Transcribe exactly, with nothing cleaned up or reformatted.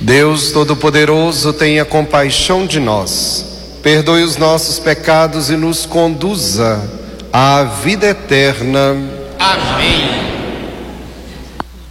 Deus Todo-Poderoso, tenha compaixão de nós, perdoe os nossos pecados e nos conduza à vida eterna. Amém.